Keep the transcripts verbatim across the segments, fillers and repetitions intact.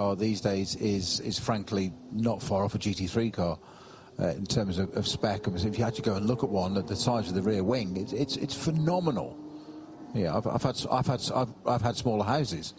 car these days is is frankly not far off a G T three car uh, in terms of, of spec. If you had to go and look at one at the size of the rear wing, it's it's, it's phenomenal. Yeah, I've, I've had I've had I've, I've had smaller houses.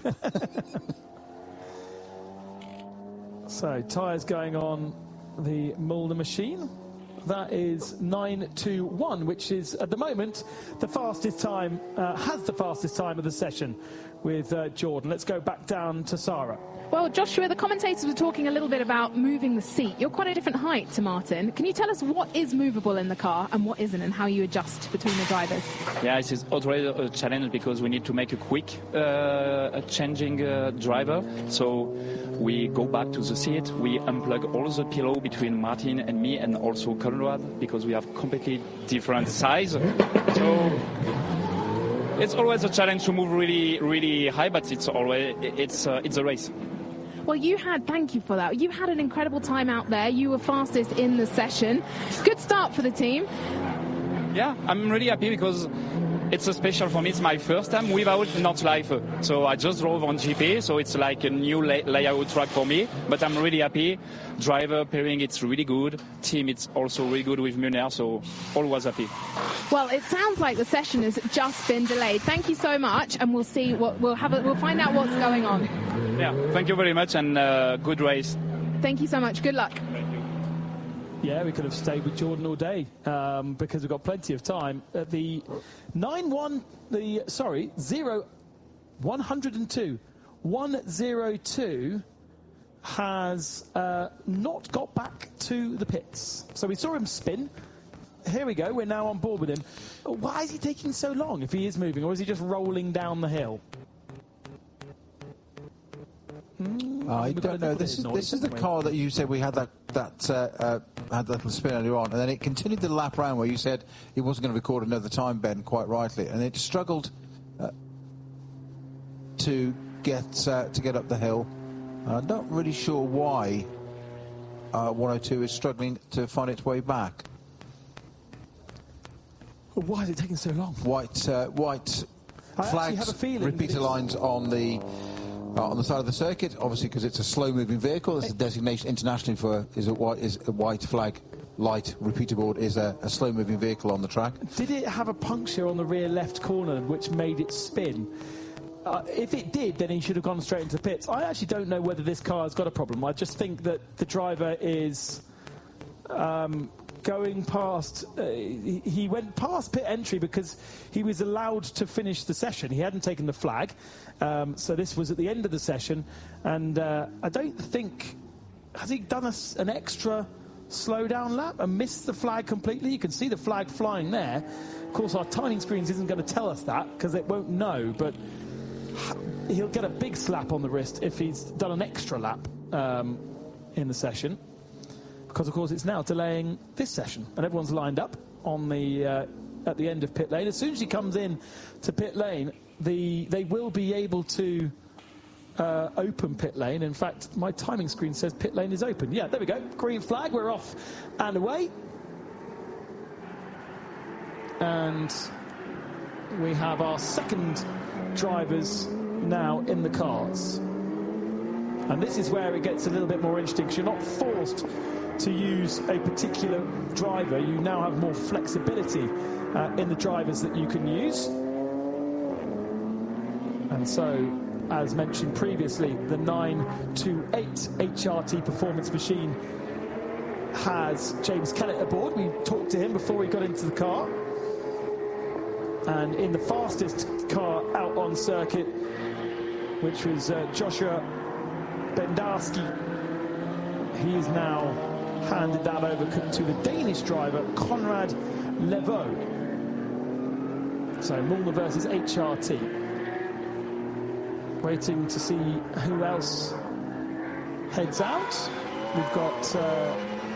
So tyres going on the Mühlner machine. That is nine two one, which is at the moment the fastest time, uh, has the fastest time of the session with uh, Jordan. Let's go back down to Sarah. Well, Joshua, the commentators were talking a little bit about moving the seat. You're quite a different height to Martin. Can you tell us what is movable in the car and what isn't, and how you adjust between the drivers? Yeah, it is already a challenge because we need to make a quick uh, a changing uh, driver. So we go back to the seat, we unplug all the pillow between Martin and me, and also Conrad, because we have completely different size. So it's always a challenge to move really, really high, but it's always it's uh, it's a race. Well, you had, thank you for that. You had an incredible time out there. You were fastest in the session. Good start for the team. Yeah, I'm really happy because it's a special for me. It's my first time without Nordschleife. So I just drove on G P, so it's like a new lay layout track for me. But I'm really happy. Driver pairing, it's really good. Team, it's also really good with Mühlner, so always happy. Well, it sounds like the session has just been delayed. Thank you so much, and we'll see what we'll have. A, we'll find out what's going on. Yeah, thank you very much, and uh, good race. Thank you so much. Good luck. Yeah, we could have stayed with Jordan all day um, because we've got plenty of time. At the nine one, the sorry, zero, one hundred two, one oh two has uh, not got back to the pits. So we saw him spin. Here we go. We're now on board with him. Why is he taking so long if he is moving, or is he just rolling down the hill? Mm, I don't know. This is this is the car that you said we had that that uh, uh, had that little spin earlier on, and then it continued the lap round where you said it wasn't going to record another time, Ben, quite rightly, and it struggled uh, to get uh, to get up the hill. I'm not really sure why uh, one oh two is struggling to find its way back. Why is it taking so long? White uh, white flags, repeater lines on the. Uh, on the side of the circuit, obviously, because it's a slow-moving vehicle. It's a designation internationally for is a white is a white flag light repeater board is a, a slow-moving vehicle on the track. Did it have a puncture on the rear left corner which made it spin? Uh, if it did, then he should have gone straight into the pits. I actually don't know whether this car has got a problem. I just think that the driver is um, going past. Uh, he, he went past pit entry because he was allowed to finish the session. He hadn't taken the flag. Um, so this was at the end of the session, and uh, I don't think, has he done a, an extra slow-down lap and missed the flag completely? You can see the flag flying there. Of course, our timing screens isn't going to tell us that because it won't know, but he'll get a big slap on the wrist if he's done an extra lap um, in the session, because, of course, it's now delaying this session, and everyone's lined up on the uh, at the end of pit lane. As soon as he comes in to pit lane, The, they will be able to uh, open pit lane. In fact, my timing screen says pit lane is open. Yeah, there we go. Green flag. We're off and away. And we have our second drivers now in the cars. And this is where it gets a little bit more interesting, because you're not forced to use a particular driver. You now have more flexibility uh, in the drivers that you can use. And so, as mentioned previously, the nine two eight H R T performance machine has James Kellett aboard. We talked to him before he got into the car. And in the fastest car out on circuit, which was uh, Joshua Bendarski, he's now handed that over to the Danish driver, Conrad Levaux. So, Mühlner versus H R T. Waiting to see who else heads out. We've got uh,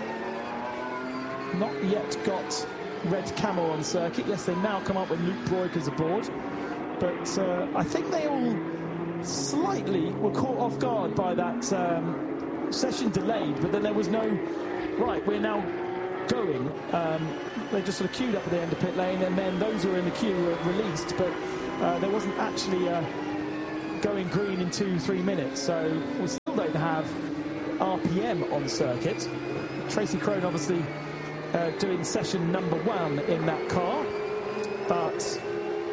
not yet got Red Camel on circuit. Yes, they now come up with Luke Breukers aboard, but uh, I think they all slightly were caught off guard by that um, session delayed. But then there was no right. We're now going. Um, they just sort of queued up at the end of pit lane, and then those who were in the queue were released. But uh, there wasn't actually a going green in two, three minutes. So we'll see. don't have R P M on circuit. Tracy Crone obviously uh, doing session number one in that car, but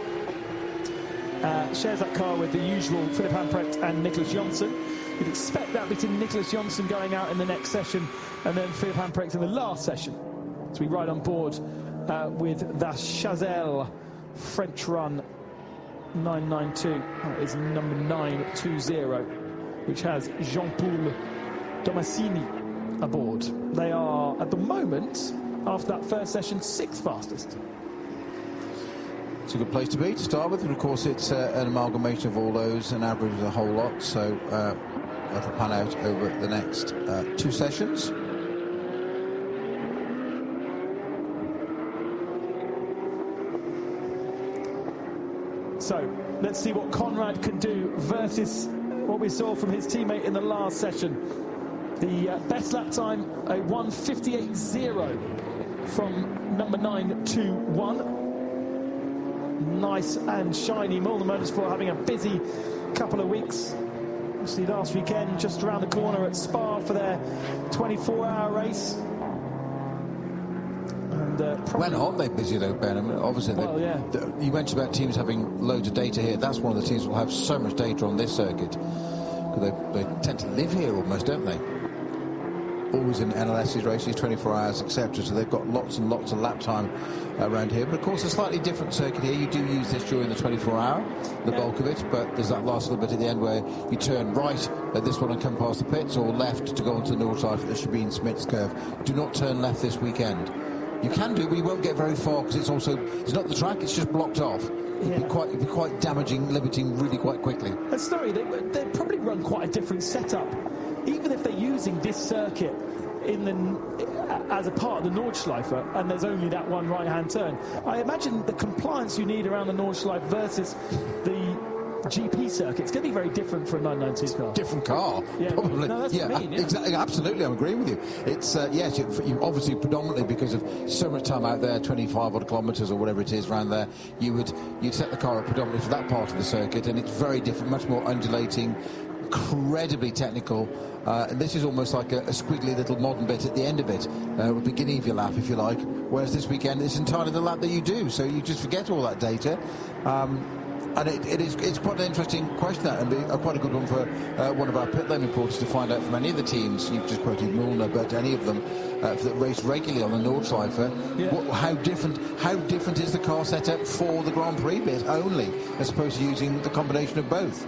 uh, shares that car with the usual Philip Hamprecht and Nicholas Johnson. You'd expect that between Nicholas Johnson going out in the next session and then Philip Hamprecht in the last session. So we ride on board uh, with the Chazelle French Run nine ninety-two. That is number nine two zero, which has Jean-Paul Domasini aboard. They are, at the moment, after that first session, sixth fastest. It's a good place to be to start with, and of course it's uh, an amalgamation of all those, an average of a whole lot, so uh, that'll pan out over the next uh, two sessions. So let's see what Conrad can do versus what we saw from his teammate in the last session. The uh, best lap time, a one fifty-eight zero from number nine two one. Nice and shiny. Mulder Motorsport having a busy couple of weeks. See last weekend, just around the corner at Spa for their twenty-four hour race. And uh, when aren't they busy though, Ben? I mean, obviously, well, yeah. they, you mentioned about teams having loads of data here. That's one of the teams that will have so much data on this circuit because they, they tend to live here almost, don't they? Always in N L S's races, twenty-four hours, et cetera. So they've got lots and lots of lap time around here. But of course, a slightly different circuit here. You do use this during the twenty-four hour, the yeah. bulk of it. But there's that last little bit at the end where you turn right at this one and come past the pits, or left to go onto the Nordschleife at the Sabine Smits curve. Do not turn left this weekend. You can do, but you won't get very far because it's also it's not the track; it's just blocked off. It'd, yeah. be quite, it'd be quite damaging, limiting really quite quickly. And sorry, they they probably run quite a different setup. Even if they're using this circuit in the, as a part of the Nordschleife, and there's only that one right-hand turn, I imagine the compliance you need around the Nordschleife versus the G P circuit, it's going to be very different for a nine ninety-two car. Different car, yeah. probably. No, that's yeah, what I mean, yeah. Exactly, absolutely, I'm agreeing with you. It's uh, yes, you, you obviously predominantly because of so much time out there, twenty-five odd kilometres or whatever it is around there, you would you'd set the car up predominantly for that part of the circuit, and it's very different, much more undulating, incredibly technical. Uh, and this is almost like a, a squiggly little modern bit at the end of it, uh, the beginning of your lap, if you like. Whereas this weekend, it's entirely the lap that you do, so you just forget all that data. Um, and it, it is, it's quite an interesting question, that, and be, uh, quite a good one for uh, one of our pit lane reporters to find out from any of the teams. You've just quoted Milner, but any of them uh, that race regularly on the Nordschleife. Yeah. What, how different? How different is the car set up for the Grand Prix bit only, as opposed to using the combination of both?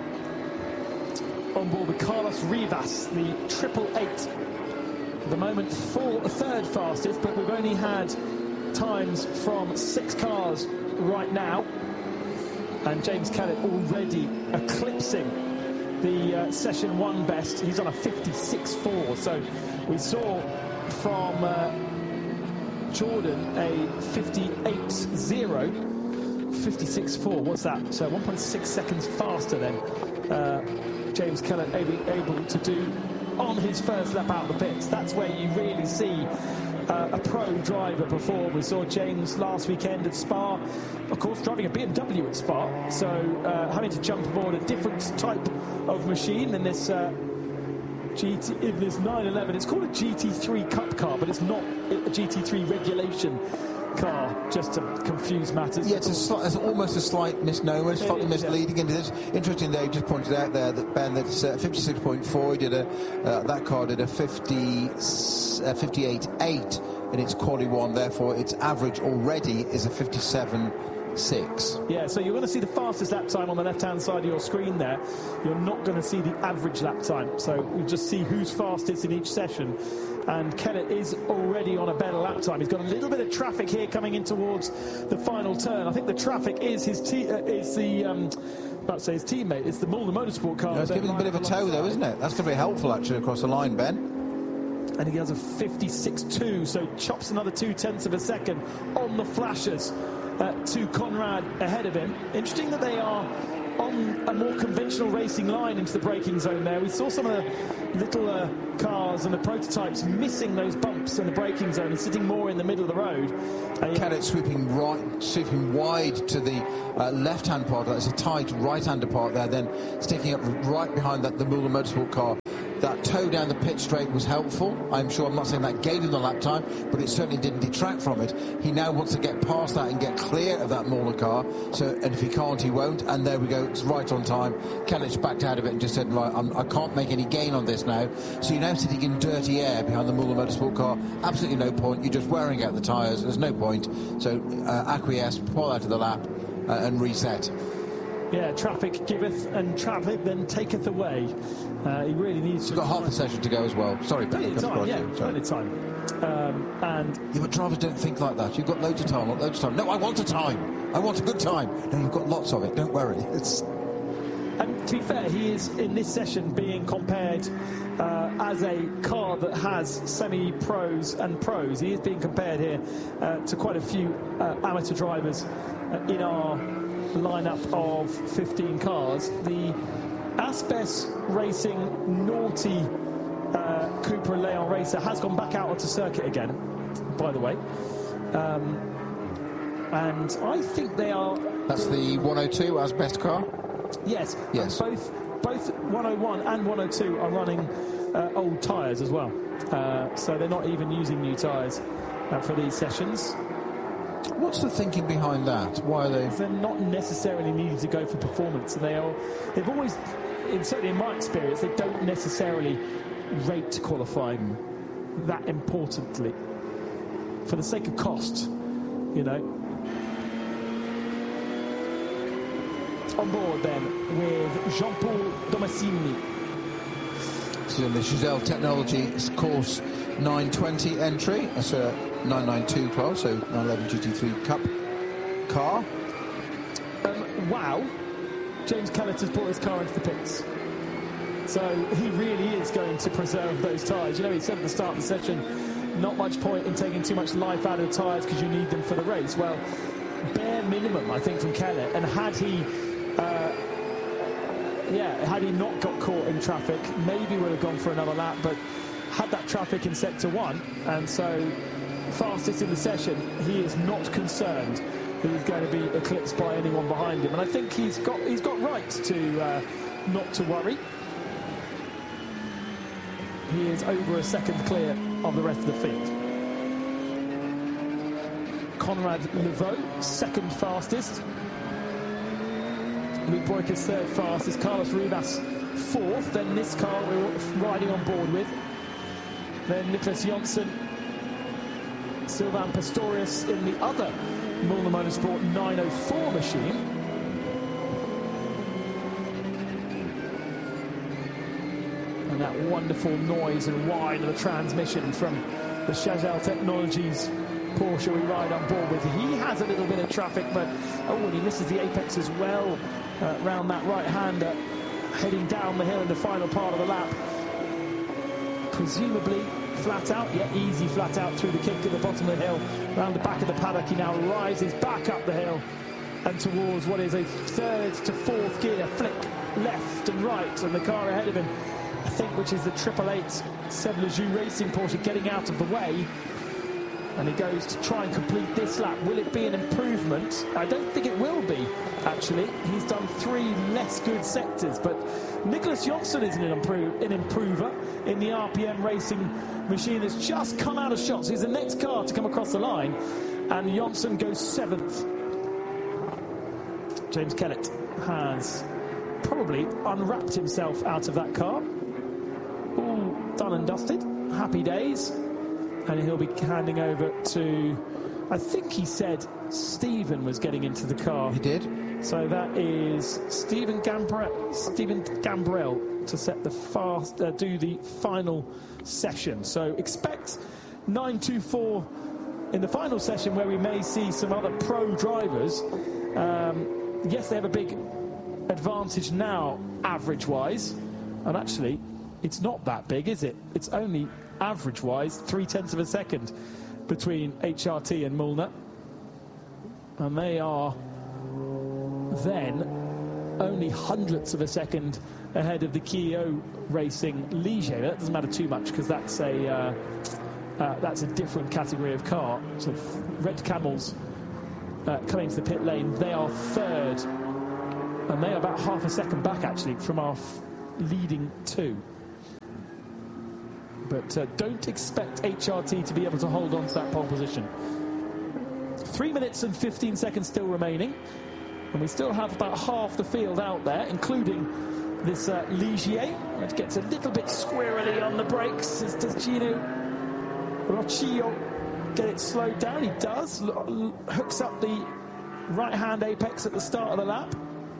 On board with Carlos Rivas, the triple eight. At the moment, four, third fastest, but we've only had times from six cars right now. And James Kellett already eclipsing the uh, session one best. He's on a fifty-six four. So we saw from uh, Jordan a fifty-eight zero, fifty-six four. What's that? So one point six seconds faster than uh, James Kellett able, able to do on his first lap out of the pits. That's where you really see uh, a pro driver perform. We saw James last weekend at Spa, of course, driving a B M W at Spa, so uh, having to jump aboard a different type of machine in this uh, G T, in this nine eleven. It's called a G T three Cup car, but it's not a G T three regulation car, just to confuse matters. Yeah, it's, a slight, it's almost a slight misnomer, it's slightly misleading. Yeah. Into this. Interesting, they just pointed out there that Ben, that's uh, fifty-six point four. He did a uh, that car did a fifty, uh, fifty-eight eight in its quali one. Therefore, its average already is a fifty-seven six. Yeah, so you're going to see the fastest lap time on the left-hand side of your screen there. You're not going to see the average lap time. So you just see who's fastest in each session. And Kellett is already on a better lap time. He's got a little bit of traffic here coming in towards the final turn. I think the traffic is his te uh, is the um, about to say his teammate. It's the Mulder Motorsport car. Yeah, it's giving a bit of a tow though, isn't it? That's going to be helpful actually across the line, Ben. And he has a fifty-six two, so chops another two tenths of a second on the flashers uh, to Conrad ahead of him. Interesting that they are on a more conventional racing line into the braking zone there. We saw some of the little uh, cars and the prototypes missing those bumps in the braking zone and sitting more in the middle of the road. Uh, Canet sweeping right, sweeping wide to the uh, left-hand part. That's a tight right-hander part there, then sticking up right behind that the Müller Motorsport car. That toe down the pit straight was helpful. I'm sure, I'm not saying that gave him the lap time, but it certainly didn't detract from it. He now wants to get past that and get clear of that Müller car. So, and if he can't, he won't. And there we go. It's right on time. Canet backed out of it and just said, right, I'm, I can't make any gain on this now. So you're now sitting in dirty air behind the Müller Motorsport car. Absolutely no point. You're just wearing out the tyres. There's no point. So uh, acquiesce, pull out of the lap uh, and reset. Yeah, traffic giveth and traffic then taketh away. Uh, he really needs to... He's got half a session to go as well. Sorry, Ben. Plenty of time, yeah, plenty of time. Um, and yeah, but drivers don't think like that. You've got loads of time, not loads of time. No, I want a time. I want a good time. No, you've got lots of it. Don't worry. It's... And to be fair, he is in this session being compared uh, as a car that has semi-pros and pros. He is being compared here uh, to quite a few uh, amateur drivers uh, in our lineup of fifteen cars. The Asbes Racing Naughty uh, Cupra Leon Racer has gone back out onto circuit again, by the way. Um, and I think they are... That's the one oh two Asbes car? Yes. Yes. Both, both one oh one and one oh two are running uh, old tyres as well. Uh, so they're not even using new tyres uh, for these sessions. What's the thinking behind that? Why are they... They're not necessarily needed to go for performance, and they are. They've always, in, certainly in my experience, they don't necessarily rate qualifying that importantly for the sake of cost, you know. On board then with Jean-Paul Domasini. So in the Giselle Technology course nine twenty entry, that's a nine ninety-two class, so nine eleven G T three Cup car. Um, wow, James Canet has brought his car into the pits. So he really is going to preserve those tyres. You know, he said at the start of the session, not much point in taking too much life out of the tyres because you need them for the race. Well, bare minimum, I think, from Canet. And had he... Uh, yeah, had he not got caught in traffic, maybe would have gone for another lap, but had that traffic in sector one, and so fastest in the session, he is not concerned that he's going to be eclipsed by anyone behind him, and I think he's got he's got right to uh, not to worry. He is over a second clear of the rest of the field. Conrad Levaux, second fastest. Luke Breukers third fastest, Carlos Rivas fourth, then this car we're riding on board with, then Nicholas Jonsson, Sylvain Pastorius in the other Müller Motorsport nine oh four machine. And that wonderful noise and whine of the transmission from the Chagel Technologies Porsche we ride on board with. He has a little bit of traffic, but oh, and he misses the apex as well. Uh, round that right-hander, heading down the hill in the final part of the lap. Presumably flat out, yeah, easy flat out through the kick at the bottom of the hill. Round the back of the paddock, he now rises back up the hill and towards what is a third to fourth gear flick left and right, and the car ahead of him, I think, which is the triple eight Seb Lejoux Racing Porsche, getting out of the way. And he goes to try and complete this lap. Will it be an improvement? I don't think it will be, actually. He's done three less good sectors, but Nicholas Jonsson is an, improve, an improver in the R P M Racing machine that's just come out of shots. He's the next car to come across the line, and Jonsson goes seventh. James Canet has probably unwrapped himself out of that car. All done and dusted. Happy days. And he'll be handing over to, I think he said Stephen was getting into the car. He did. So that is Stephen Gambrell, Stephen Gambrell to set the fast, uh, do the final session. So expect nine two four in the final session, where we may see some other pro drivers. Um, yes, they have a big advantage now, average-wise, and actually, it's not that big, is it? It's only average-wise three-tenths of a second between H R T and Müller, and they are then only hundredths of a second ahead of the Keio Racing Ligier. That doesn't matter too much because that's a uh, uh, that's a different category of car. So Red Camels uh, coming to the pit lane. They are third, and they are about half a second back actually from our f leading two. But uh, don't expect H R T to be able to hold on to that pole position. Three minutes and fifteen seconds still remaining. And we still have about half the field out there, including this uh, Ligier, which gets a little bit squirrely on the brakes. As does Gino Rocchio get it slowed down? He does. L l hooks up the right-hand apex at the start of the lap.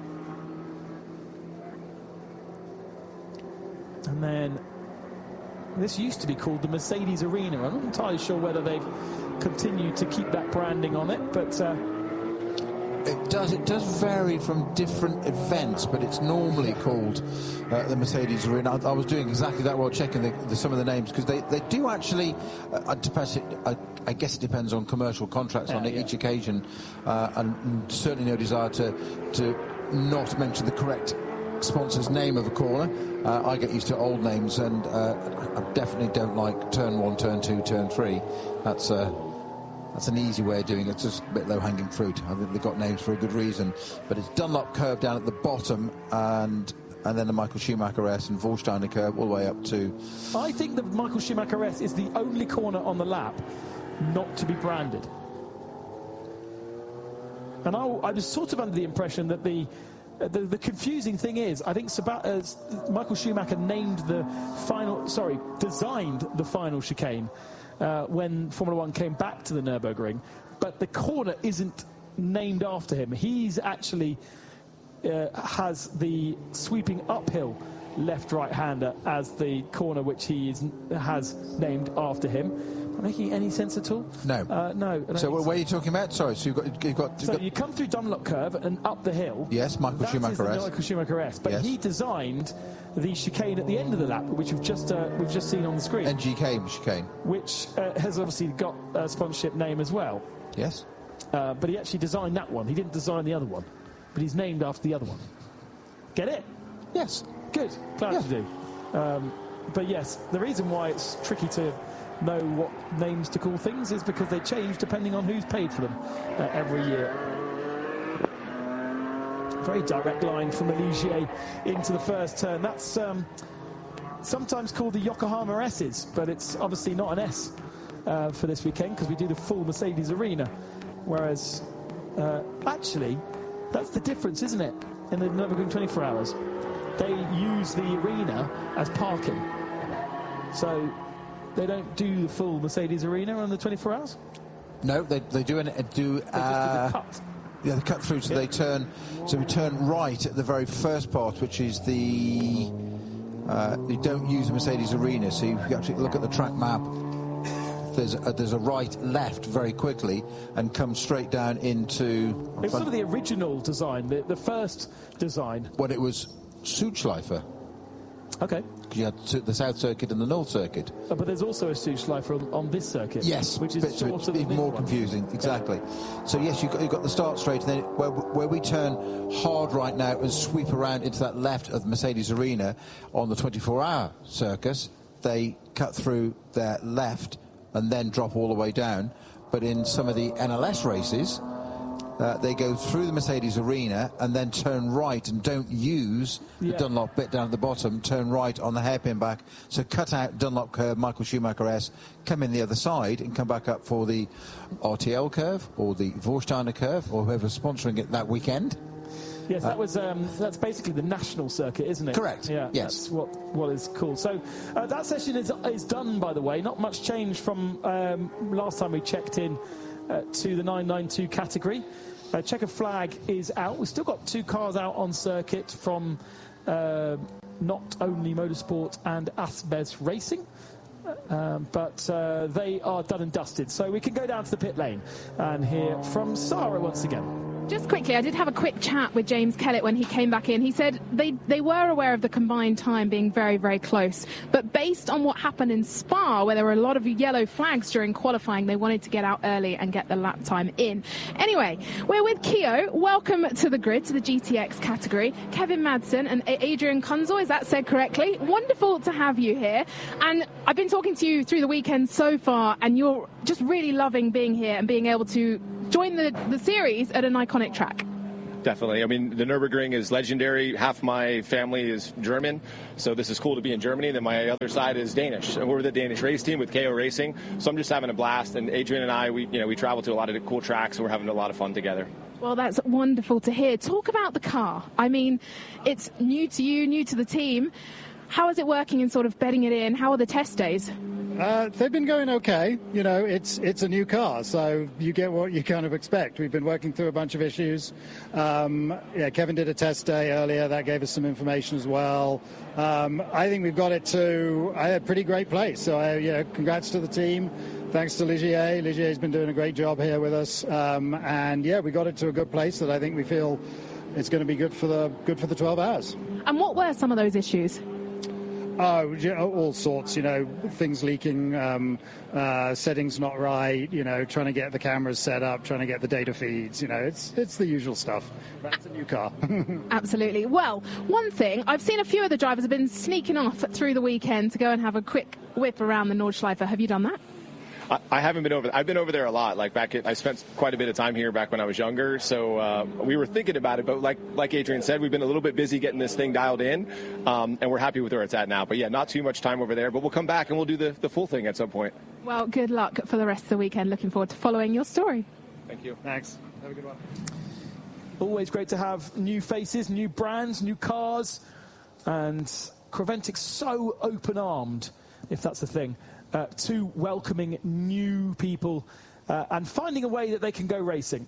And then this used to be called the Mercedes Arena. I'm not entirely sure whether they've continued to keep that branding on it, but... Uh, It does. It does vary from different events, but it's normally called uh, the Mercedes Arena. I, I was doing exactly that while checking the, the, some of the names because they, they do actually. Uh, depends, I, I guess it depends on commercial contracts yeah, on yeah. each occasion, uh, and, and certainly no desire to to not mention the correct sponsor's name of a corner. Uh, I get used to old names, and uh, I definitely don't like turn one, turn two, turn three. That's. Uh, That's an easy way of doing it. It's just a bit low-hanging fruit. I think they've got names for a good reason. But it's Dunlop curve down at the bottom, and and then the Michael Schumacher S and Vorsteiner curve all the way up to... I think the Michael Schumacher S is the only corner on the lap not to be branded. And I, I was sort of under the impression that the... The, the confusing thing is, I think Sab- uh, Michael Schumacher named the final... Sorry, designed the final chicane Uh, when Formula One came back to the Nürburgring, but the corner isn't named after him. He's actually uh, has the sweeping uphill left right-hander as the corner which he is, has named after him. Am I making any sense at all? No. Uh, no. So what are you talking about? Sorry, so you've got... You've got you've so got... you come through Dunlop Curve and up the hill. Yes, Michael that Schumacher is S. Michael Schumacher S. But yes. he designed the chicane at the end of the lap, which we've just uh, we've just seen on the screen. N G K chicane. Which uh, has obviously got a sponsorship name as well. Yes. Uh, but he actually designed that one. He didn't design the other one. But he's named after the other one. Get it? Yes. Good. Glad yeah. you do. Um, but yes, the reason why it's tricky to know what names to call things is because they change depending on who's paid for them uh, every year. Very direct line from the Ligier into the first turn. That's um, sometimes called the Yokohama S's, but it's obviously not an S uh, for this weekend because we do the full Mercedes Arena. Whereas, uh, actually, that's the difference, isn't it, in the Nürburgring twenty-four hours? They use the arena as parking. So they don't do the full Mercedes Arena on the twenty-four hours? No, they, they do, an, do They uh, just do the cut. Yeah, the cut through, so yeah. they turn, so we turn right at the very first part, which is the, uh, you don't use the Mercedes Arena, so you actually look at the track map, there's a, there's a right, left very quickly, and come straight down into... It's sort of the original design, the, the first design. When it was Suchschleifer. Okay. Because you had the South Circuit and the North Circuit. Oh, but there's also a Suchschleifer on, on this circuit. Yes, which is shorter than even more one. confusing. Exactly. Yeah. So yes, you've got, you've got the start straight, and then where, where we turn hard right now and sweep around into that left of the Mercedes Arena on the twenty-four hour circus, they cut through their left and then drop all the way down. But in some of the N L S races, Uh, they go through the Mercedes Arena and then turn right and don't use yeah. the Dunlop bit down at the bottom, turn right on the hairpin back. So cut out Dunlop curve, Michael Schumacher S, come in the other side and come back up for the R T L curve or the Vorsteiner curve or whoever's sponsoring it that weekend. Yes, that was um, that's basically the national circuit, isn't it? Correct. Yeah, yes. That's what what is cool. So uh, that session is is done, by the way. Not much change from um, last time we checked in uh, to the nine ninety-two category. Uh, checker flag is out. We've still got two cars out on circuit from uh, Not Only Motorsport and Asbes Racing. Um, but uh, they are done and dusted. So we can go down to the pit lane and hear from Sarah once again. Just quickly, I did have a quick chat with James Kellett when he came back in. He said they, they were aware of the combined time being very, very close. But based on what happened in Spa, where there were a lot of yellow flags during qualifying, they wanted to get out early and get the lap time in. Anyway, we're with Keo. Welcome to the grid, to the G T X category. Kevin Madsen and Adrian Kunzel, is that said correctly? Wonderful to have you here. And I've been talking to you through the weekend so far, and you're just really loving being here and being able to join the, the series at an iconic track. Definitely. I mean, the Nürburgring is legendary. Half my family is German, so this is cool to be in Germany. Then my other side is Danish. And we're the Danish race team with K O Racing, so I'm just having a blast. And Adrian and I, we you know, we travel to a lot of cool tracks, and we're having a lot of fun together. Well, that's wonderful to hear. Talk about the car. I mean, it's new to you, new to the team. How is it working in sort of bedding it in? How are the test days? Uh, they've been going okay. You know, it's it's a new car, so you get what you kind of expect. We've been working through a bunch of issues. Um, yeah, Kevin did a test day earlier. That gave us some information as well. Um, I think we've got it to a pretty great place. So, I, you know, congrats to the team. Thanks to Ligier. Ligier's been doing a great job here with us. Um, and, yeah, we got it to a good place that I think we feel it's going to be good for the good for the twelve hours. And what were some of those issues? Oh, all sorts, you know, things leaking, um, uh, settings not right, you know, trying to get the cameras set up, trying to get the data feeds, you know, it's it's the usual stuff. That's a new car. Absolutely. Well, one thing, I've seen a few of the drivers have been sneaking off through the weekend to go and have a quick whip around the Nordschleife. Have you done that? I, I haven't been over there. I've been over there a lot. Like back at, I spent quite a bit of time here back when I was younger. So uh, we were thinking about it. But like like Adrian said, we've been a little bit busy getting this thing dialed in. Um, and we're happy with where it's at now. But, yeah, not too much time over there. But we'll come back and we'll do the, the full thing at some point. Well, good luck for the rest of the weekend. Looking forward to following your story. Thank you. Thanks. Have a good one. Always great to have new faces, new brands, new cars. And Creventic's so open-armed, if that's the thing. Uh, to welcoming new people uh, and finding a way that they can go racing,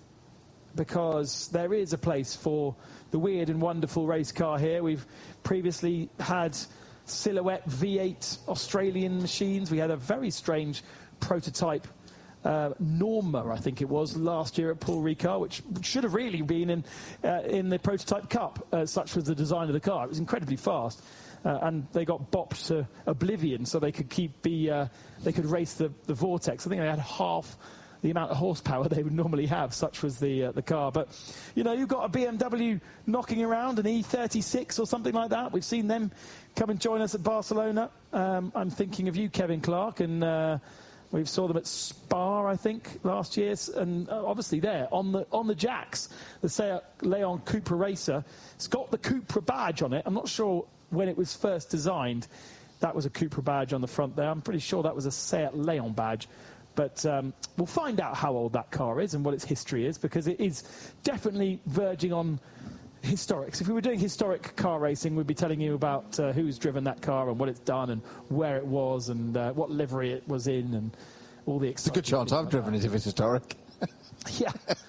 because there is a place for the weird and wonderful race car here. We've previously had Silhouette V eight Australian machines. We had a very strange prototype uh, Norma, I think it was, last year at Paul Ricard, which should have really been in uh, in the Prototype Cup. Uh, such was the design of the car. It was incredibly fast. Uh, and they got bopped to oblivion, so they could keep the uh, they could race the, the Vortex. I think they had half the amount of horsepower they would normally have. Such was the uh, the car. But you know, you've got a B M W knocking around, an E thirty-six or something like that. We've seen them come and join us at Barcelona. Um, I'm thinking of you, Kevin Clark, and uh, we saw them at Spa, I think, last year, and uh, obviously there on the on the jacks, the Seat Leon Cupra Racer. It's got the Cupra badge on it. I'm not sure when it was first designed, that was a Cupra badge on the front there. I'm pretty sure that was a Seat Leon badge. But um, we'll find out how old that car is and what its history is, because it is definitely verging on historics. If we were doing historic car racing, we'd be telling you about uh, who's driven that car and what it's done and where it was and uh, what livery it was in and all the exciting. It's a good chance I've driven it if it's historic. Yeah.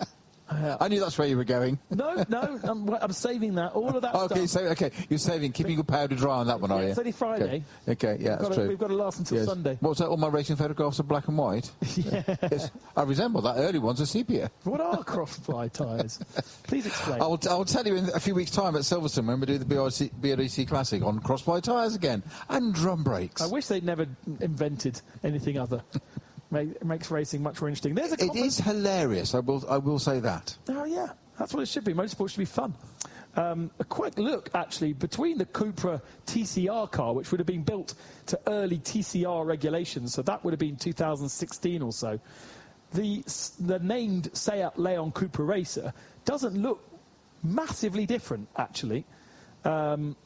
Uh, I knew that's where you were going. No, no, I'm, I'm saving that. All of that oh, okay, stuff. so, okay, you're saving, keeping your powder dry on that one, yeah, are you? It's only Friday. Okay, okay yeah, we've that's got true. To, we've got to last until yes. Sunday. What was that? All my racing photographs are black and white? Yeah. Yes, I resemble that. Early ones are sepia. What are cross-ply tyres? Please explain. I'll, I'll tell you in a few weeks' time at Silverstone when we do the B R C, B R C Classic on cross-ply tyres again and drum brakes. I wish they'd never invented anything other. It makes racing much more interesting. There's a it is hilarious, I will, I will say that. Oh, yeah. That's what it should be. Motorsport should be fun. Um, a quick look, actually, between the Cupra T C R car, which would have been built to early T C R regulations, so that would have been two thousand sixteen or so, the, the named Seat Leon Cupra Racer doesn't look massively different, actually. Um,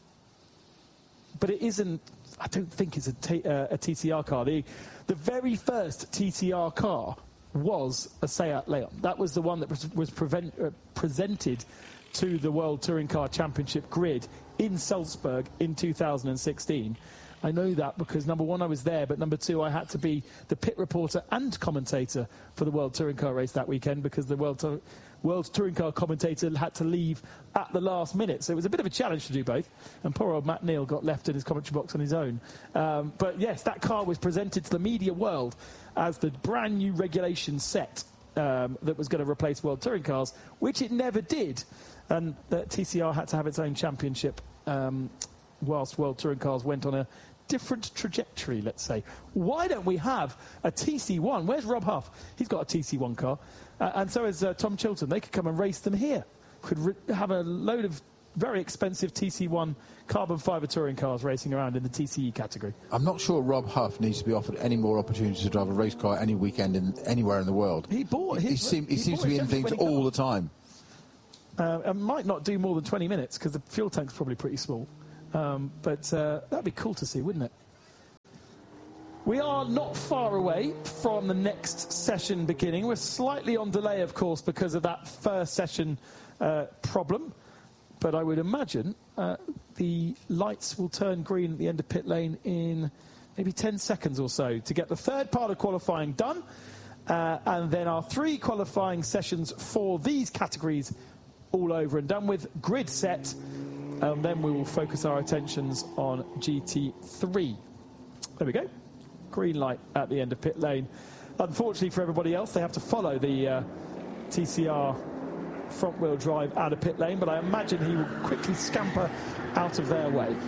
but it isn't, I don't think it's a, t uh, a T C R car. The, the very first T C R car was a Seat Leon. That was the one that was, was prevent, uh, presented to the World Touring Car Championship grid in Salzburg in two thousand sixteen. I know that because, number one, I was there, but number two, I had to be the pit reporter and commentator for the World Touring Car race that weekend because the World, Tour World Touring Car commentator had to leave at the last minute. So it was a bit of a challenge to do both. And poor old Matt Neal got left in his commentary box on his own. Um, but, yes, that car was presented to the media world as the brand new regulation set um, that was going to replace World Touring Cars, which it never did. And that T C R had to have its own championship um, whilst World Touring Cars went on a different trajectory, let's say. Why don't we have a T C one? Where's Rob Huff? He's got a T C one car. Uh, and so is uh, Tom Chilton. They could come and race them here. Could re- have a load of very expensive T C one carbon fibre touring cars racing around in the T C E category. I'm not sure Rob Huff needs to be offered any more opportunities to drive a race car any weekend in anywhere in the world. He bought He, his, he, seem, he, he seems bought to be his in things all the time. Uh, it might not do more than twenty minutes because the fuel tank's probably pretty small. Um, but uh, that'd be cool to see, wouldn't it? We are not far away from the next session beginning. We're slightly on delay, of course, because of that first session uh, problem. But I would imagine uh, the lights will turn green at the end of pit lane in maybe ten seconds or so to get the third part of qualifying done. Uh, and then our three qualifying sessions for these categories all over and done with, grid set. And then we will focus our attentions on G T three. There we go. Green light at the end of pit lane. Unfortunately for everybody else, they have to follow the uh, T C R front-wheel drive out of pit lane, but I imagine he will quickly scamper out of their way.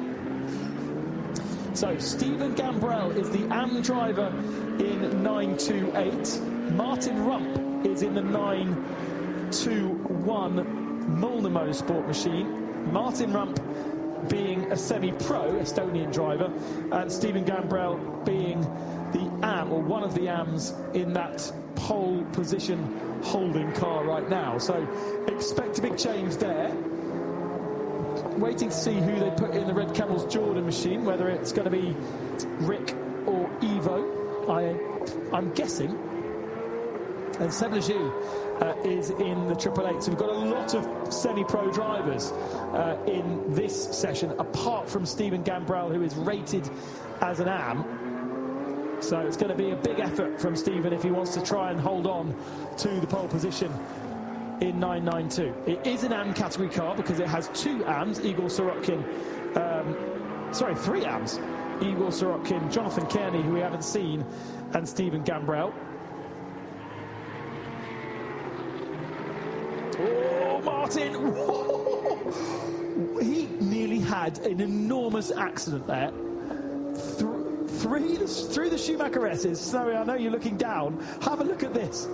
So Stephen Gambrell is the A M driver in nine two eight. Martin Rump is in the nine two one Molnar Motorsport machine. Martin Rump being a semi-pro Estonian driver, and Stephen Gambrell being the A M, or one of the A Ms in that pole position holding car right now. So expect a big change there. Waiting to see who they put in the Red Camels Jordan machine, whether it's going to be Rick or Ivo. I, I'm guessing. And Seb Lejeune uh, is in the Triple Eight. So we've got a lot of semi-pro drivers uh, in this session, apart from Stephen Gambrell, who is rated as an A M. So it's going to be a big effort from Stephen if he wants to try and hold on to the pole position in nine nine two. It is an A M category car because it has two A Ms, Igor Sorokin, um, sorry, three A Ms, Igor Sorokin, Jonathan Kearney, who we haven't seen, and Stephen Gambrell. Oh, Martin! Whoa. He nearly had an enormous accident there. Th- three, through the Schumacher S's. Sorry, I know you're looking down. Have a look at this.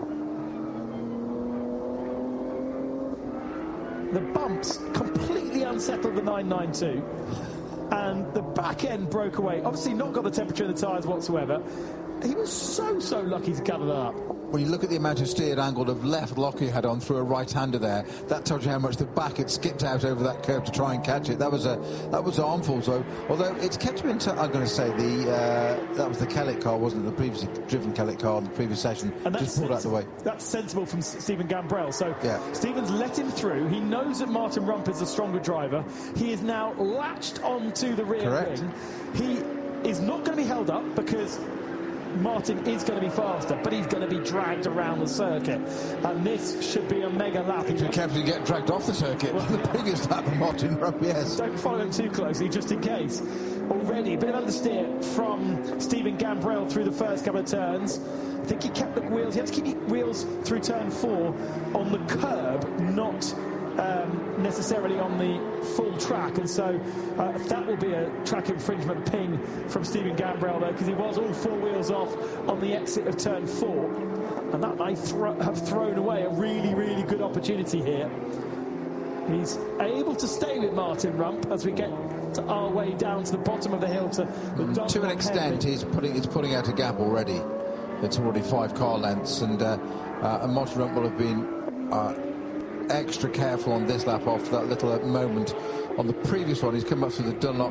The bumps completely unsettled the nine nine two. And the back end broke away. Obviously not got the temperature of the tyres whatsoever. He was so, so lucky to gather that up. When you look at the amount of steered angle of left lock he had on through a right-hander there, that tells you how much the back had skipped out over that curve to try and catch it. That was a that was armful. So, although it's kept him in touch, I'm going to say the uh, that was the Kellett car, wasn't it? The previously driven Kellett car in the previous session. And that's just pulled out the way. That's sensible from S- Stephen Gambrell. So yeah. Stephen's let him through. He knows that Martin Rump is the stronger driver. He is now latched onto the rear Correct. wing. He is not going to be held up because Martin is going to be faster, but he's going to be dragged around the circuit. And this should be a mega lap. If you're careful, you get dragged off the circuit. Well, the previous lap of Martin Rump, yes. Don't follow him too closely, just in case. Already, a bit of understeer from Stephen Gambrell through the first couple of turns. I think he kept the wheels. He had to keep the wheels through turn four on the curb, not um, necessarily on the full track, and so uh, that will be a track infringement ping from Stephen Gambrell there, because he was all four wheels off on the exit of turn four, and that might thro- have thrown away a really, really good opportunity here. He's able to stay with Martin Rump as we get to our way down to the bottom of the hill to the mm, to an extent. He's putting he's putting out a gap already. It's already five car lengths, and uh, uh, and Martin Rump will have been Uh, extra careful on this lap after that little uh, moment on the previous one. He's come up through the Dunlop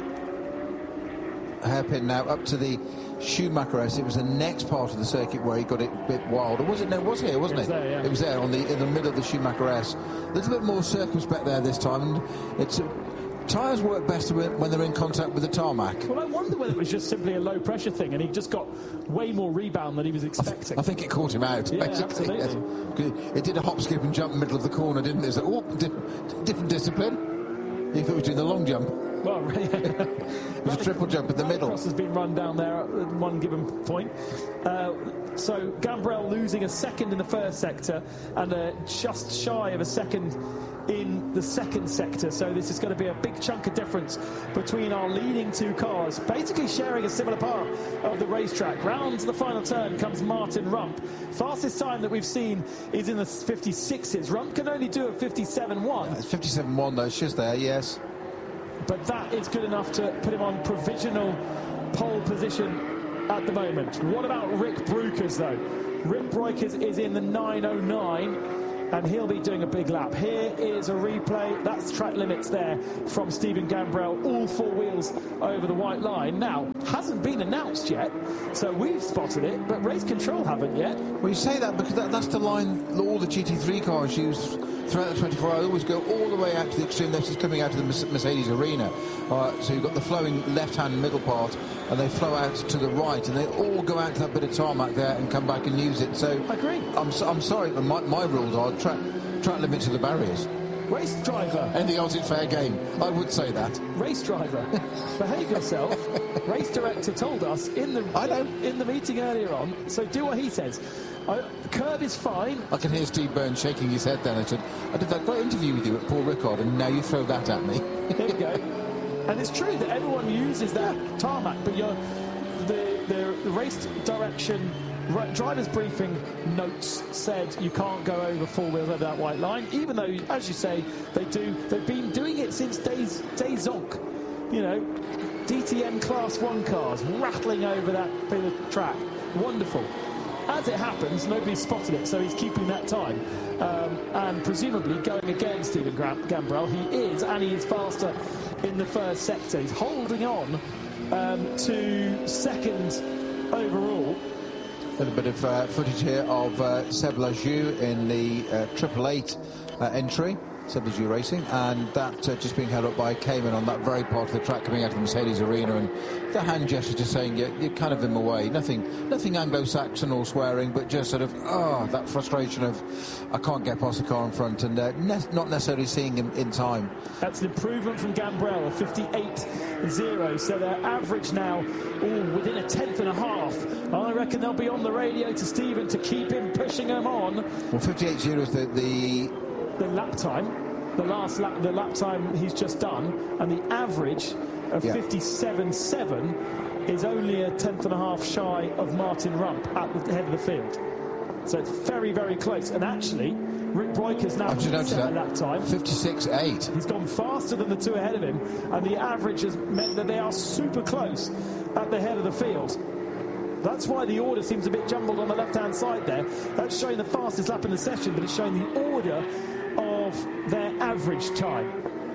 hairpin now up to the Schumacher S. It was the next part of the circuit where he got it a bit wild. Or was it? No, it was here, wasn't it? It was there, yeah. It was there on the in the middle of the Schumacher S. A little bit more circumspect there this time. And it's uh, tyres work best when they're in contact with the tarmac. Well, I wonder whether it was just simply a low pressure thing and he just got way more rebound than he was expecting. I, th- I think it caught him out, yeah, basically. Absolutely. Yes. It did a hop, skip and jump in the middle of the corner, didn't it? It was like, oh, di- different discipline. If it was doing the long jump. Well, yeah. It was a triple jump in the middle. Cross has been run down there at one given point. Uh, so Gambrell losing a second in the first sector and uh, just shy of a second in the second sector. So this is going to be a big chunk of difference between our leading two cars, basically sharing a similar part of the racetrack. Round the final turn comes Martin Rump. Fastest time that we've seen is in the fifty-sixes. Rump can only do a fifty-seven one. It's fifty-seven one though, it's just there, yes. But that is good enough to put him on provisional pole position at the moment. What about Rick Breukers, though? Rick Breukers is in the nine oh nine, and he'll be doing a big lap. Here is a replay. That's track limits there from Stephen Gambrell. All four wheels over the white line. Now, hasn't been announced yet, so we've spotted it, but Race Control haven't yet. Well, you say that because that, that's the line all the G T three cars use throughout the twenty-four hours. Always go all the way out to the extreme left. It's coming out of the Mercedes arena. Uh, so you've got the flowing left-hand middle part, and they flow out to the right, and they all go out to that bit of tarmac there and come back and use it. So I agree. I'm, so, I'm sorry, but my, my rules are track, track limits to the barriers. Race driver. Anything else is fair game. I would say that. Race driver, behave yourself. Race director told us in the I know. in the meeting earlier on. So do what he says. Uh, the curb is fine. I can hear Steve Byrne shaking his head then. I said, I did that great interview with you at Paul Ricard, and now you throw that at me. There you go. And it's true that everyone uses that tarmac, but you're, the, the, the race direction right, driver's briefing notes said you can't go over four wheels over that white line, even though, as you say, they do. They've been doing it since days, days zonk. You know, D T M Class one cars rattling over that bit of track. Wonderful. As it happens, nobody's spotted it, so he's keeping that time. Um, and presumably going against Stephen Gambrell. He is, and he is faster in the first sector. He's holding on um, to second overall. A little bit of uh, footage here of uh, Seb Lajou in the uh, Triple Eight uh, entry. Seb Lajou Racing, and that uh, just being held up by Cayman on that very part of the track coming out of the Mercedes arena, and the hand gesture just saying you're, you're kind of in my way. Nothing nothing Anglo-Saxon or swearing, but just sort of, oh, that frustration of I can't get past the car in front, and uh, ne not necessarily seeing him in time. That's an improvement from Gambrell, a fifty-eight zero, so they're average now, ooh, within a tenth and a half. I reckon they'll be on the radio to Stephen to keep him pushing him on. Well, fifty-eight zero is the... the the lap time, the last lap, the lap time he's just done, and the average of yeah. fifty-seven seven is only a tenth and a half shy of Martin Rump at the head of the field. So it's very, very close. And actually, Rick Breukers now set a lap time. fifty-six eight. He's gone faster than the two ahead of him, and the average has meant that they are super close at the head of the field. That's why the order seems a bit jumbled on the left-hand side there. That's showing the fastest lap in the session, but it's showing the order of their average time.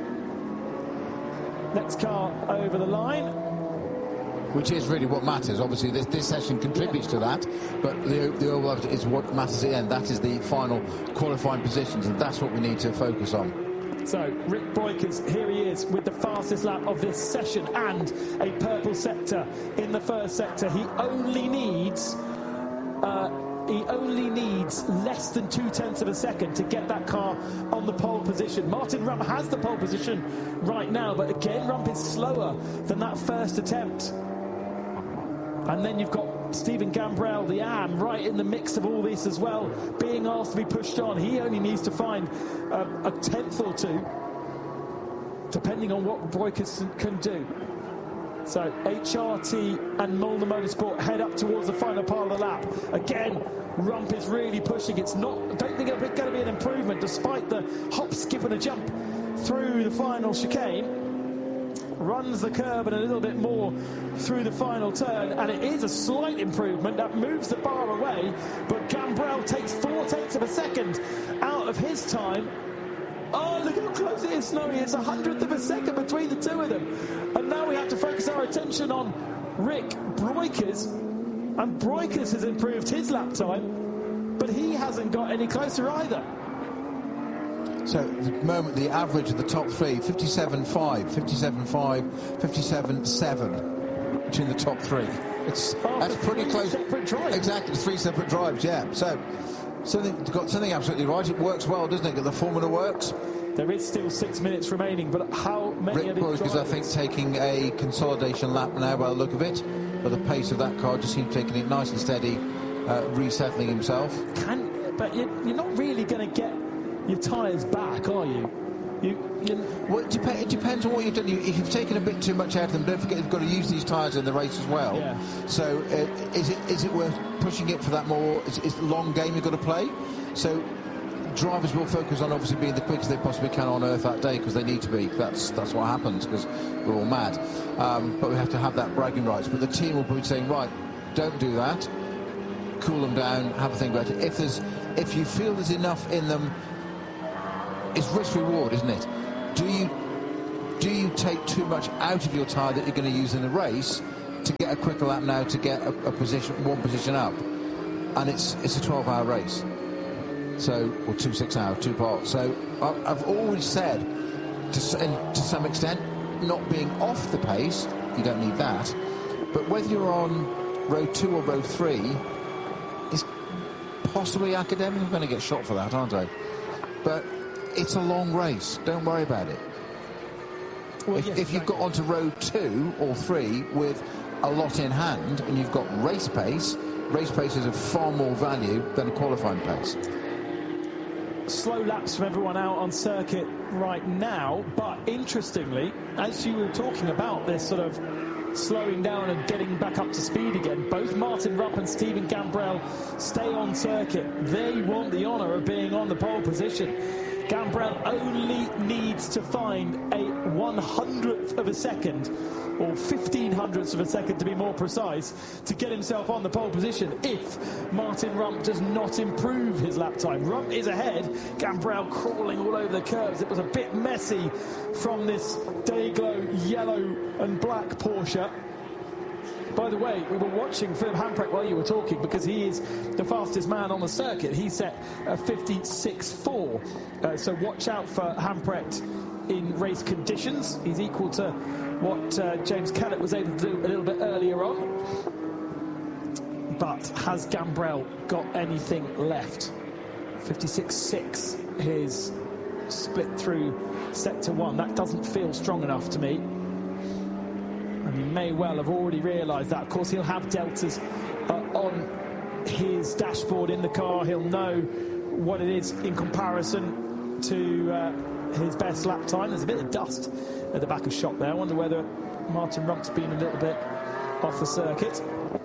Next car over the line. Which is really what matters. Obviously, this, this session contributes to that, but the, the overall is what matters at the end. That is the final qualifying positions, and that's what we need to focus on. So, Rick Breukers, here he is with the fastest lap of this session and a purple sector in the first sector. He only needs... Uh, He only needs less than two-tenths of a second to get that car on the pole position. Martin Rump has the pole position right now, but again, Rump is slower than that first attempt. And then you've got Stephen Gambrell, the A M, right in the mix of all this as well, being asked to be pushed on. He only needs to find uh, a tenth or two, depending on what Breukers can do. So H R T and Molnar Motorsport head up towards the final part of the lap. Again, Rump is really pushing. It's not, I don't think it's going to be an improvement, despite the hop, skip and a jump through the final chicane. Runs the curb and a little bit more through the final turn, and it is a slight improvement that moves the bar away, but Gambrell takes four tenths of a second out of his time. Oh, look how close it is, Snowy. It's a hundredth of a second between the two of them. And now we have to focus our attention on Rick Breukers. And Breukers has improved his lap time, but he hasn't got any closer either. So at the moment, the average of the top three, fifty-seven five, fifty-seven five, fifty-seven seven between the top three. It's, oh, that's pretty close. Separate drives. Exactly, three separate drives, yeah. So something got something absolutely right. It works well, doesn't it? The formula works. There is still six minutes remaining, but how many Rick of these Brook is, I think, taking a consolidation lap now by the look of it. But the pace of that car just seems taking it nice and steady, uh, resettling himself. Can, but you're, you're not really going to get your tyres back, are you? You, you well, it, dep- it depends on what you've done. You, if you've taken a bit too much out of them, don't forget you've got to use these tyres in the race as well. Yeah. So uh, is it is it worth pushing it for that more? It's, it's the long game you've got to play. So drivers will focus on obviously being the quickest they possibly can on earth that day because they need to be. That's that's what happens because we're all mad. Um, but we have to have that bragging rights. But the team will be saying, right, don't do that. Cool them down. Have a think about it. If there's, if you feel there's enough in them, it's risk reward, isn't it? Do you do you take too much out of your tyre that you're going to use in the race to get a quicker lap now to get a, a position, one position up? And it's it's a twelve-hour race. So, or two six-hour, two parts. So, I've always said, to, and to some extent, not being off the pace, you don't need that. But whether you're on row two or row three, is possibly academic. I'm going to get shot for that, aren't I? But it's a long race. Don't worry about it. Well, if, yes, if you've got onto row two or three with a lot in hand, and you've got race pace, race pace is of far more value than a qualifying pace. Slow laps from everyone out on circuit right now, but interestingly, as you were talking about this sort of slowing down and getting back up to speed again, both Martin Rupp and Stephen Gambrell stay on circuit. They want the honour of being on the pole position. Gambrell only needs to find a one hundredth of a second, or fifteen hundredths of a second to be more precise, to get himself on the pole position if Martin Rump does not improve his lap time. Rump is ahead, Gambrell crawling all over the curves. It was a bit messy from this Dayglow yellow and black Porsche. By the way, we were watching Philip Hamprecht while you were talking because he is the fastest man on the circuit. He set a fifty-six four. Uh, so watch out for Hamprecht in race conditions. He's equal to what uh, James Kellett was able to do a little bit earlier on. But has Gambrell got anything left? fifty-six six, his split through sector one. That doesn't feel strong enough to me. And he may well have already realised that. Of course, he'll have deltas uh, on his dashboard in the car. He'll know what it is in comparison to uh, his best lap time. There's a bit of dust at the back of shot there. I wonder whether Martin Rump's been a little bit off the circuit.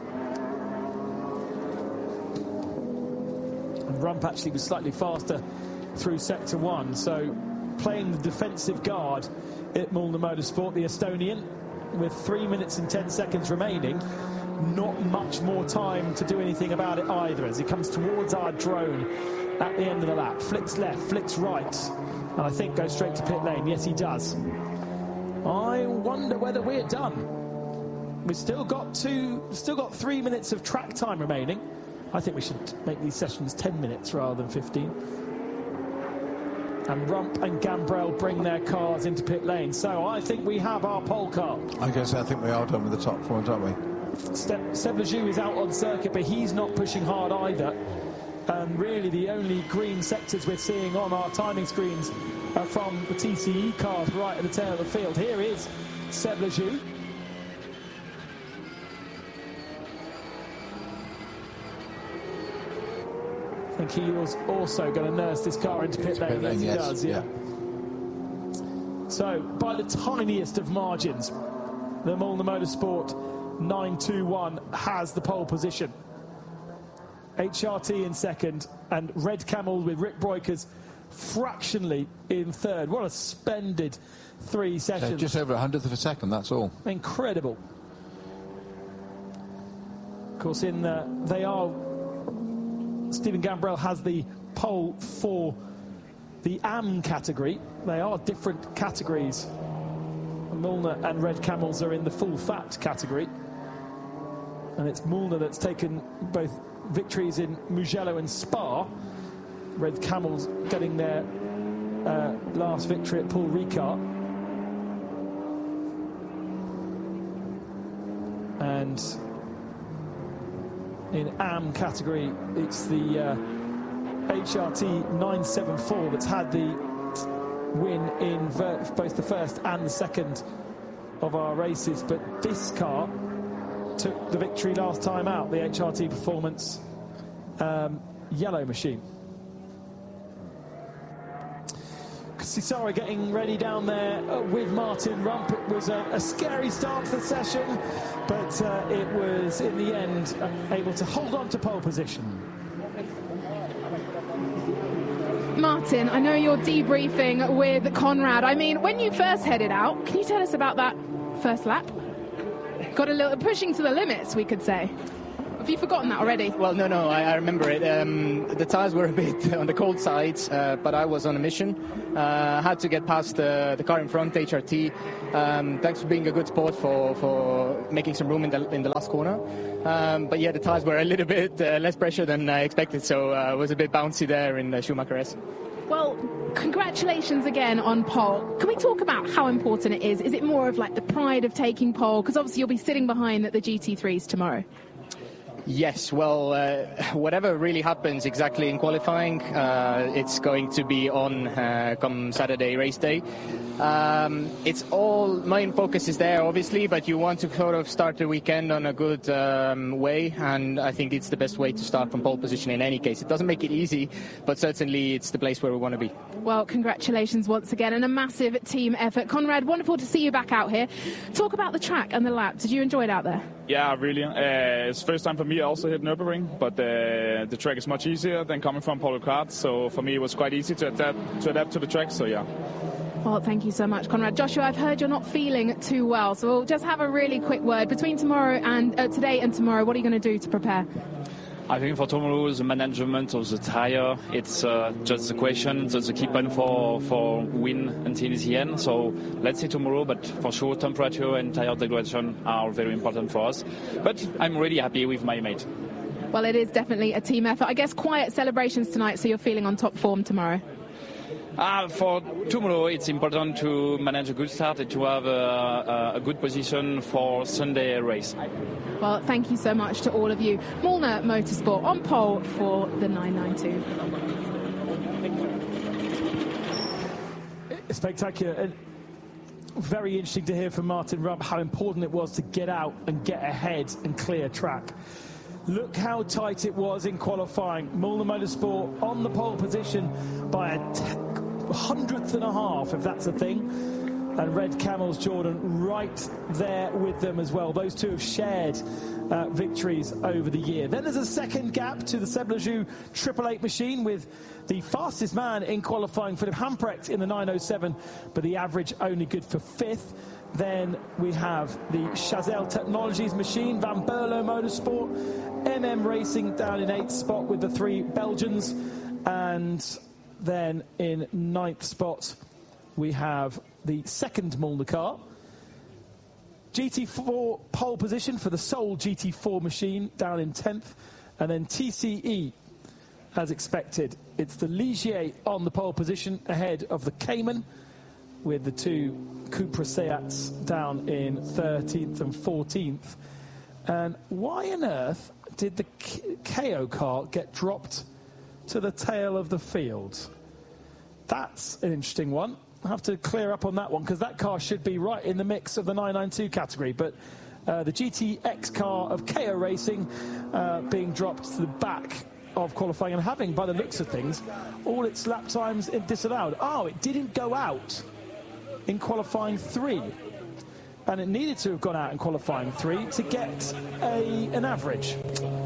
And Rump actually was slightly faster through sector one. So playing the defensive guard at Mulner Motorsport, the Estonian, with three minutes and ten seconds remaining, not much more time to do anything about it either, as he comes towards our drone at the end of the lap. Flicks left, flicks right, and I think goes straight to pit lane. Yes, he does. I wonder whether we're done. We've still got two, still got three minutes of track time remaining. I think we should make these sessions ten minutes rather than fifteen. And Rump and Gambrell bring their cars into pit lane. So I think we have our pole car. I guess I think we are done with the top four, aren't we? Seb Lejeune is out on circuit, but he's not pushing hard either. And really the only green sectors we're seeing on our timing screens are from the T C E cars right at the tail of the field. Here is Seb Lejeune. I think he was also going to nurse this car into pit lane. Pit lane, yes, he yes. does, yeah. yeah. So, by the tiniest of margins, the Mulner Motorsport nine two one has the pole position. H R T in second, and Red Camel with Rick Breukers fractionally in third. What a splendid three sessions. So just over a hundredth of a second, that's all. Incredible. Of course, in the, they are... Stephen Gambrell has the pole for the A M category. They are different categories. Mulner and Red Camels are in the full fat category. And it's Mulner that's taken both victories in Mugello and Spa. Red Camels getting their uh, last victory at Paul Ricard. And in A M category, it's the uh, H R T nine seven four that's had the win in ver- both the first and the second of our races, but this car took the victory last time out, the H R T Performance um, yellow machine. Cesaro getting ready down there uh, with Martin Rump. It was a, a scary start to the session, but uh, it was in the end uh, able to hold on to pole position. Martin, I know you're debriefing with Conrad. I mean, when you first headed out, can you tell us about that first lap? Got a little pushing to the limits, we could say. Have you forgotten that already? Well, no, no, I, I remember it. Um, the tyres were a bit on the cold side, uh, but I was on a mission. Uh, had to get past uh, the car in front, H R T. Um, thanks for being a good sport for, for making some room in the in the last corner. Um, but yeah, the tyres were a little bit uh, less pressure than I expected, so uh, it was a bit bouncy there in the Schumacher S. Well, congratulations again on pole. Can we talk about how important it is? Is it more of like the pride of taking pole? Because obviously you'll be sitting behind the G T threes tomorrow. Yes, well, uh, whatever really happens exactly in qualifying, uh, it's going to be on uh, come Saturday race day. Um, it's all, main focus is there, obviously, but you want to sort of start the weekend on a good um, way, and I think it's the best way to start from pole position in any case. It doesn't make it easy, but certainly it's the place where we want to be. Well, congratulations once again, and a massive team effort. Conrad, wonderful to see you back out here. Talk about the track and the lap. Did you enjoy it out there? Yeah, really. Uh, it's the first time for me I also hit Nürburgring, but uh, the track is much easier than coming from Paul Ricard, so for me it was quite easy to adapt to adapt to the track, so yeah. Well, thank you so much, Conrad. Joshua, I've heard you're not feeling too well, so we'll just have a really quick word. Between tomorrow and uh, today and tomorrow, what are you going to do to prepare? I think for tomorrow, the management of the tire, it's uh, just the question, that's the key point for, for win until the end. So let's see tomorrow, but for sure temperature and tire degradation are very important for us. But I'm really happy with my mate. Well, it is definitely a team effort. I guess quiet celebrations tonight, so you're feeling on top form tomorrow. Uh, for tomorrow, it's important to manage a good start and to have a, a, a good position for Sunday race. Well, thank you so much to all of you. Molnar Motorsport on pole for the nine ninety-two. Spectacular. And very interesting to hear from Martin Rump how important it was to get out and get ahead and clear track. Look how tight it was in qualifying. Molnar Motorsport on the pole position by a t- hundredth and a half, if that's a thing. And Red Camels Jordan right there with them as well. Those two have shared uh, victories over the year. Then there's a second gap to the Seb Lejou Triple Eight machine with the fastest man in qualifying, Philip Hamprecht, in the nine oh seven, but the average only good for fifth. Then we have the Chazelle Technologies machine, Van Berlo Motorsport, M M Racing down in eighth spot with the three Belgians. And then in ninth spot, we have the second Molnar car. G T four pole position for the sole G T four machine down in tenth. And then T C E, as expected. It's the Ligier on the pole position ahead of the Cayman, with the two Cupra Seats down in thirteenth and fourteenth. And why on earth did the K O car get dropped to the tail of the field? That's an interesting one. I'll have to clear up on that one, because that car should be right in the mix of the nine ninety-two category. But uh, the G T X car of K O Racing uh, being dropped to the back of qualifying and having, by the looks of things, all its lap times disallowed. Oh, it didn't go out in qualifying three. And it needed to have gone out in qualifying three to get a, an average.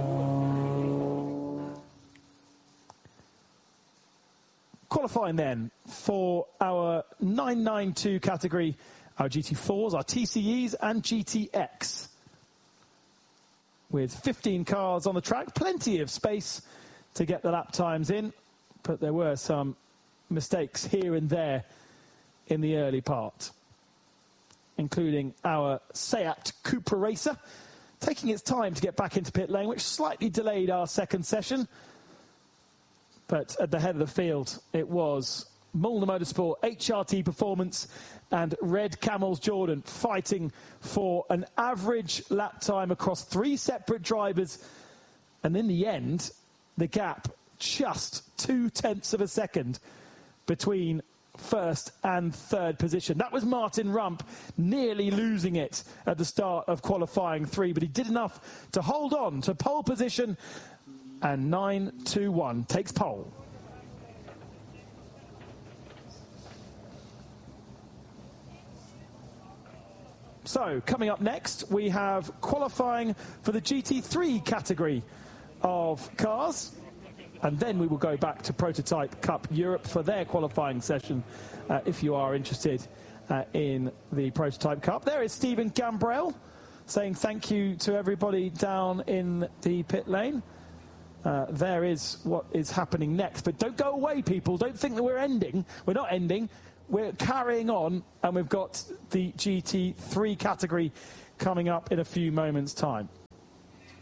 Qualifying then for our nine ninety-two category, our G T fours, our T C Es and G T X. With fifteen cars on the track, plenty of space to get the lap times in, but there were some mistakes here and there in the early part, including our Seat Cupra Racer taking its time to get back into pit lane, which slightly delayed our second session. But at the head of the field, it was Molnar Motorsport, H R T Performance and Red Camels Jordan fighting for an average lap time across three separate drivers. And in the end, the gap just two tenths of a second between first and third position. That was Martin Rump nearly losing it at the start of qualifying three, but he did enough to hold on to pole position, and nine two one takes pole. So, coming up next, we have qualifying for the G T three category of cars. And then we will go back to Prototype Cup Europe for their qualifying session, uh, if you are interested uh, in the Prototype Cup. There is Stephen Gambrell saying thank you to everybody down in the pit lane. Uh, there is what is happening next. But don't go away, people. Don't think that we're ending. We're not ending. We're carrying on, and we've got the G T three category coming up in a few moments' time.